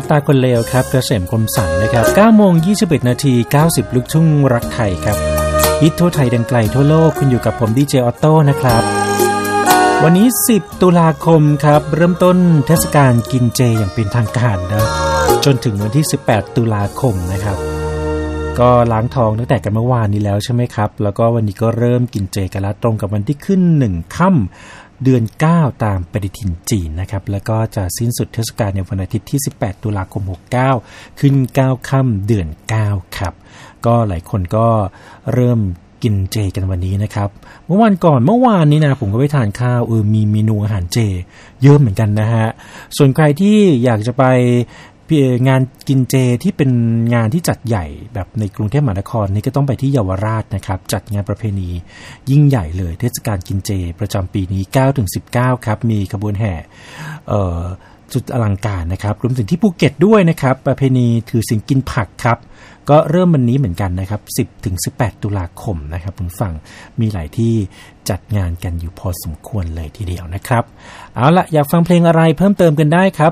ตาคนเลวครับเกษมคมสันนะครับ 9:21 นาที 90 ลูกทุ่งรักไทยครับฮิตทั่วไทยดังไกลทั่วโลกคุณอยู่กับผมดีเจออตโต้นะครับวันนี้10ตุลาคมครับเริ่มต้นเทศกาลกินเจอย่างเป็นทางการนะจนถึงวันที่18ตุลาคมนะครับก็ล้างท้องตั้งแต่กันเมื่อวานนี้แล้วใช่ไหมครับแล้วก็วันนี้ก็เริ่มกินเจกันแล้วตรงกับวันที่ขึ้น1ค่ำเดือน9ตามปฏิทินจีนนะครับแล้วก็จะสิ้นสุดเทศกาลในวันอาทิตย์ที่18ตุลาคม69ขึ้น9ค่ำเดือน9ครับก็หลายคนก็เริ่มกินเจกันวันนี้นะครับเมื่อวานนี้นะผมก็ไปทานข้าวมีเมนูอาหารเจเยอะเหมือนกันนะฮะส่วนใครที่อยากจะไปงานกินเจที่เป็นงานที่จัดใหญ่แบบในกรุงเทพมหานครนี่ก็ต้องไปที่เยาวราชนะครับจัดงานประเพณียิ่งใหญ่เลยเทศกาลกินเจประจำปีนี้ 9-19 ครับมีขบวนแห่สุดอลังการนะครับรวมถึงที่ภูเก็ตด้วยนะครับประเพณีถือศีลกินผักครับก็เริ่มวันนี้เหมือนกันนะครับ10-18 ตุลาคมนะครับคุณฟังมีหลายที่จัดงานกันอยู่พอสมควรเลยทีเดียวนะครับเอาละอยากฟังเพลงอะไรเพิ่มเติมกันได้ครับ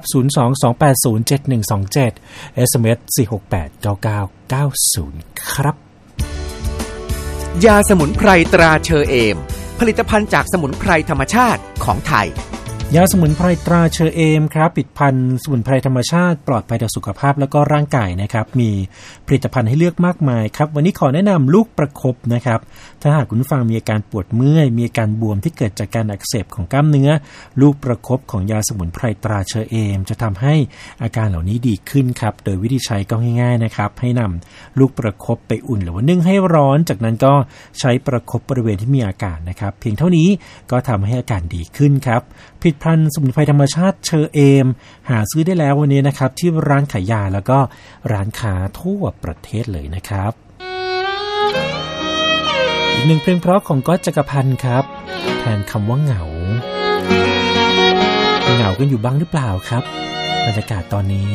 022807127 SMS 4689990ครับยาสมุนไพรตราเชอเอมผลิตภัณฑ์จากสมุนไพรธรรมชาติของไทยยาสมุนไพรตราเชอเอมครับผลิตภัณฑ์สมุนไพรธรรมชาติปลอดภัยต่อสุขภาพและก็ร่างกายนะครับมีผลิตภัณฑ์ให้เลือกมากมายครับวันนี้ขอแนะนำลูกประคบนะครับถ้าหากคุณฟังมีอาการปวดเมื่อยมีอาการบวมที่เกิดจากการอักเสบของกล้ามเนื้อลูกประคบของยาสมุนไพรตราเชอเอมจะทำให้อาการเหล่านี้ดีขึ้นครับโดยวิธีใช้ก็ง่ายๆนะครับให้นำลูกประคบไปอุ่นหรือว่านึ่งให้ร้อนจากนั้นก็ใช้ประคบบริเวณที่มีอาการนะครับเพียงเท่านี้ก็ทำให้อาการดีขึ้นครับผลิตภัณฑ์สมุนไพรธรรมชาติเชอเอมหาซื้อได้แล้ววันนี้นะครับที่ร้านขายยาแล้วก็ร้านค้าทั่วประเทศเลยนะครับอีกหนึ่งเพลงเพราะของก๊อตจักรพันธ์ครับแทนคำว่าเหงากันอยู่บ้างหรือเปล่าครับบรรยากาศตอนนี้